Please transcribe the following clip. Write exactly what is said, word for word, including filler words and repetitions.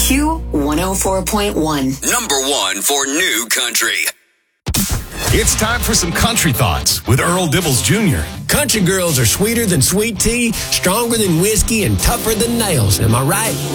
Q one oh four point one. Number one for new country. It's time for some country thoughts with Earl Dibbles Junior Country girls are sweeter than sweet tea, stronger than whiskey, and tougher than nails. Am I right?